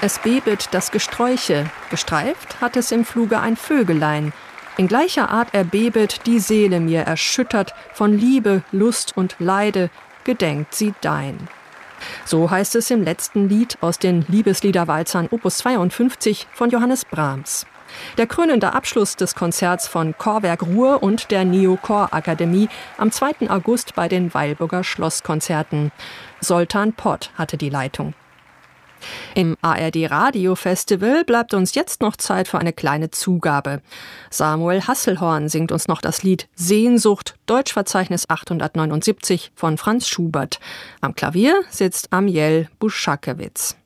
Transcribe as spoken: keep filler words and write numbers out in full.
Es bebet das Gesträuche, gestreift hat es im Fluge ein Vögelein. In gleicher Art erbebet die Seele mir erschüttert, von Liebe, Lust und Leide gedenkt sie dein. So heißt es im letzten Lied aus den Liebesliederwalzern Opus zweiundfünfzig von Johannes Brahms. Der krönende Abschluss des Konzerts von Chorwerk Ruhr und der Neo-Chor-Akademie am zweiten August bei den Weilburger Schlosskonzerten. Soltan Pott hatte die Leitung. Im A R D-Radio-Festival bleibt uns jetzt noch Zeit für eine kleine Zugabe. Samuel Hasselhorn singt uns noch das Lied Sehnsucht, Deutschverzeichnis achthundertneunundsiebzig von Franz Schubert. Am Klavier sitzt Amiel Buschakewitz.